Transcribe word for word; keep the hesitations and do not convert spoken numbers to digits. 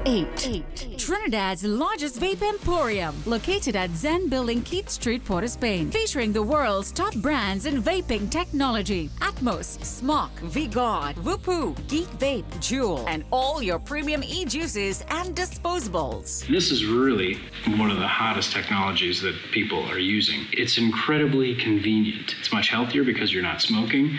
Eight. Eight. Trinidad's largest vape emporium, located at Zen Building, Keith Street, Port of Spain, featuring the world's top brands in vaping technology: Atmos, Smok, V-God, Whoopoo, Geek Vape, Juul, and all your premium e-juices and disposables. This is really one of the hottest technologies that people are using. It's incredibly convenient. It's much healthier because you're not smoking.